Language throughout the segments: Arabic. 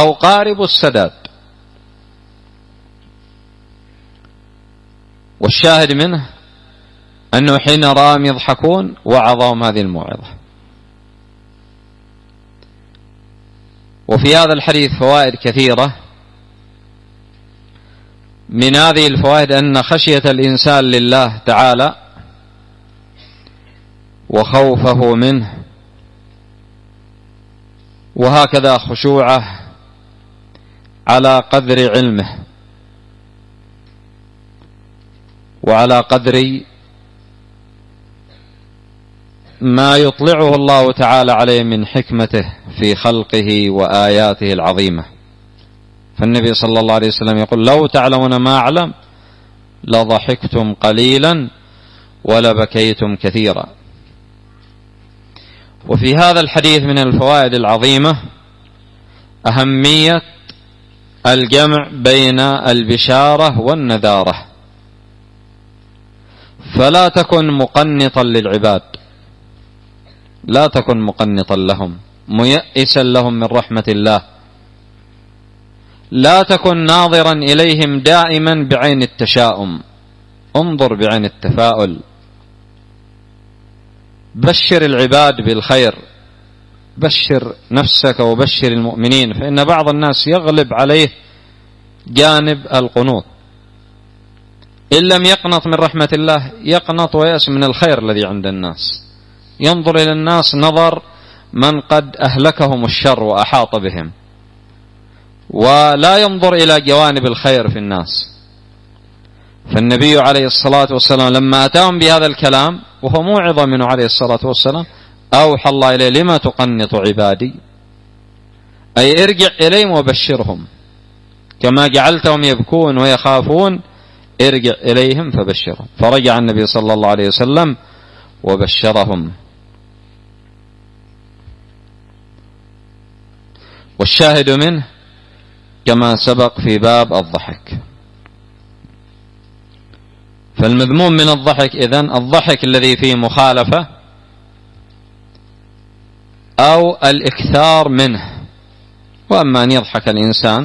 أو قارب السداد. والشاهد منه أنه حين رأهم يضحكون وعظهم هذه الموعظة. وفي هذا الحديث فوائد كثيرة. من هذه الفوائد أن خشية الإنسان لله تعالى وخوفه منه، وهكذا خشوعه على قدر علمه وعلى قدر ما يطلعه الله تعالى عليه من حكمته في خلقه وآياته العظيمة. فالنبي صلى الله عليه وسلم يقول: لو تعلمون ما أعلم لضحكتم قليلا ولبكيتم كثيرا. وفي هذا الحديث من الفوائد العظيمة أهمية الجمع بين البشارة والنذارة. فلا تكن مقنطا للعباد، لا تكن مقنطا لهم ميئسا لهم من رحمة الله، لا تكن ناظرا إليهم دائما بعين التشاؤم، انظر بعين التفاؤل. بشر العباد بالخير، بشر نفسك وبشر المؤمنين، فإن بعض الناس يغلب عليه جانب القنوط. إن لم يقنط من رحمة الله يقنط ويأس من الخير الذي عند الناس، ينظر إلى الناس نظر من قد أهلكهم الشر وأحاط بهم، ولا ينظر إلى جوانب الخير في الناس. فالنبي عليه الصلاة والسلام لما أتاهم بهذا الكلام وهو موعظة منه عليه الصلاة والسلام، أوحى الله إليه: لما تقنط عبادي؟ أي ارجع إليهم وبشرهم كما جعلتهم يبكون ويخافون، ارجع إليهم فبشرهم. فرجع النبي صلى الله عليه وسلم وبشرهم. والشاهد منه كما سبق في باب الضحك. فالمذموم من الضحك إذن الضحك الذي فيه مخالفة أو الإكثار منه. وأما أن يضحك الإنسان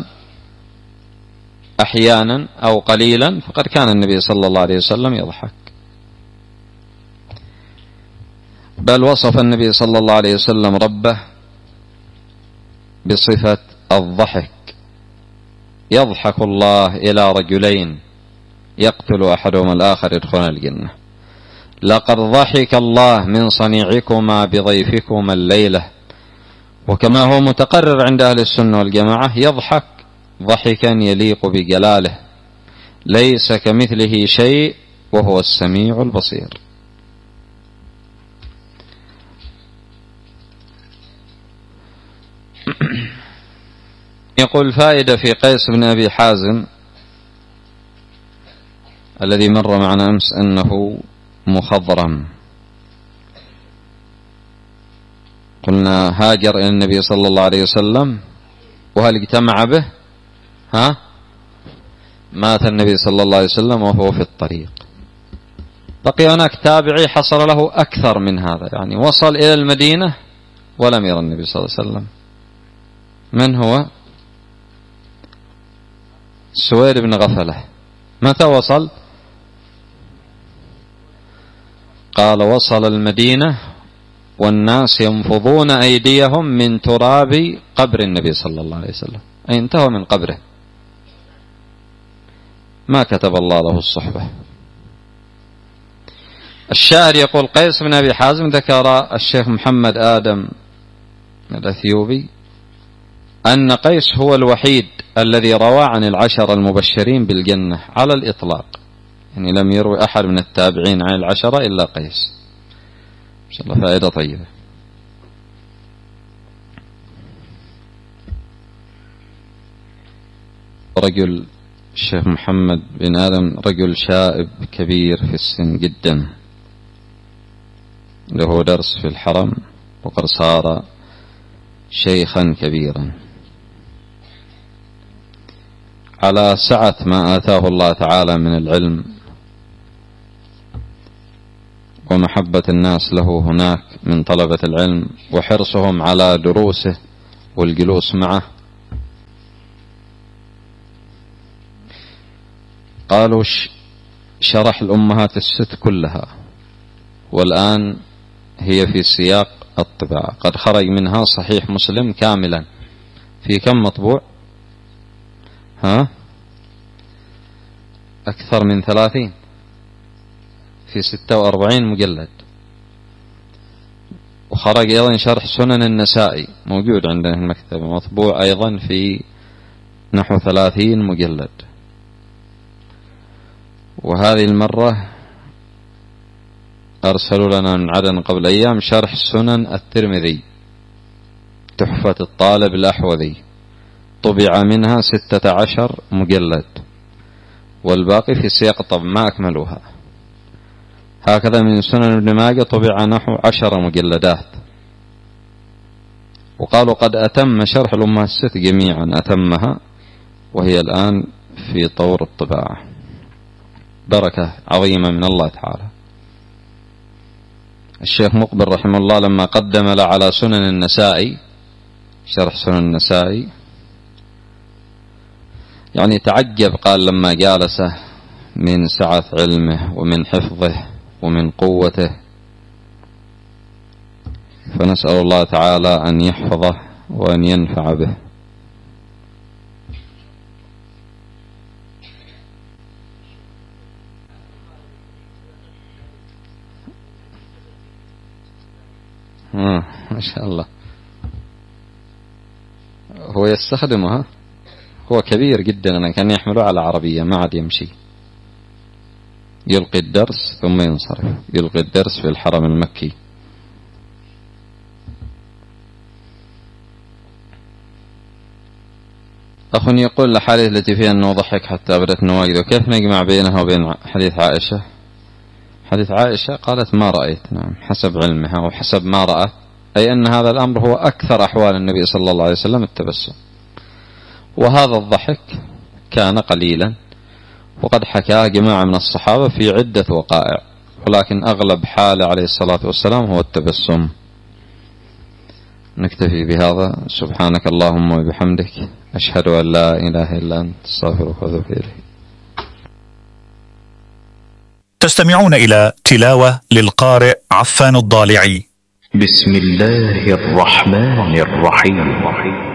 أحيانا أو قليلا فقد كان النبي صلى الله عليه وسلم يضحك، بل وصف النبي صلى الله عليه وسلم ربه بصفة الضحك: يضحك الله إلى رجلين يقتل أحدهما الآخر يدخلون الجنة، لقد ضحك الله من صنيعكما بضيفكما الليلة. وكما هو متقرر عند أهل السنة والجماعة يضحك ضحكا يليق بجلاله، ليس كمثله شيء وهو السميع البصير. يقول: فائدة في قيس بن أبي حازم الذي مر معنا أمس أنه مخضرم. قلنا هاجر إلى النبي صلى الله عليه وسلم، وهل اجتمع به؟ مات النبي صلى الله عليه وسلم وهو في الطريق. بقي هناك تابعي حصل له أكثر من هذا، يعني وصل إلى المدينة ولم يرى النبي صلى الله عليه وسلم. من هو؟ سويد بن غفلة. متى وصل؟ قال: وصل المدينة والناس ينفضون أيديهم من تراب قبر النبي صلى الله عليه وسلم، أي انتهى من قبره، ما كتب الله له الصحبة. الشاعر يقول: قيس بن أبي حازم ذكر الشيخ محمد آدم الأثيوبي أن قيس هو الوحيد الذي روى عن العشر المبشرين بالجنة على الإطلاق، يعني لم يروي أحد من التابعين عن العشرة إلا قيس. إن شاء الله فائدة طيبة. رجل الشيخ محمد بن آدم رجل شائب كبير في السن جدا، له درس في الحرم وقد صار شيخا كبيرا على سعة ما آتاه الله تعالى من العلم ومحبة الناس له هناك من طلبة العلم وحرصهم على دروسه والجلوس معه. قالوا شرح الأمهات الست كلها، والآن هي في سياق الطباعة. قد خرج منها صحيح مسلم كاملا في كم مطبوع؟ أكثر من 30 في 46 مجلد. وخرج أيضا شرح سنن النسائي موجود عندنا في المكتبة، مطبوع أيضا في نحو 30 مجلد. وهذه المرة أرسلوا لنا من عدن قبل أيام شرح سنن الترمذي تحفة الطالب الأحوذي، طبع منها 16 مجلد، والباقي في سياق الطبع ما أكملوها. هكذا من سنن ابن ماجه طبع نحو 10 مجلدات. وقالوا قد أتم شرح الأمهات الست جميعا، أتمها، وهي الآن في طور الطباعة. بركة عظيمة من الله تعالى. الشيخ مقبل رحمه الله لما قدم له على سنن النسائي، شرح سنن النسائي، يعني تعجب، قال لما جالسه من سعة علمه ومن حفظه ومن قوته، فنسأل الله تعالى أن يحفظه وأن ينفع به. ما شاء الله. هو يستخدمها، هو كبير جدا، أنا كان يحمله على عربية ما عاد يمشي، يلقي الدرس ثم ينصرف، يلقي الدرس في الحرم المكي. أخ يقول الحديث التي فيها أنه ضحك حتى بدت نواجذه، كيف نجمع بينها وبين حديث عائشة؟ حديث عائشة قالت ما رأيت، نعم، حسب علمها وحسب ما رأت، أي أن هذا الأمر هو أكثر أحوال النبي صلى الله عليه وسلم التبسم، وهذا الضحك كان قليلا، وقد حكاه جماعة من الصحابة في عدة وقائع، ولكن أغلب حال عليه الصلاة والسلام هو التبسم. نكتفي بهذا. سبحانك اللهم وبحمدك، أشهد أن لا إله إلا أنت، استغفرك وأتوب إليك. تستمعون إلى تلاوة للقارئ عفان الضالعي. بسم الله الرحمن الرحيم.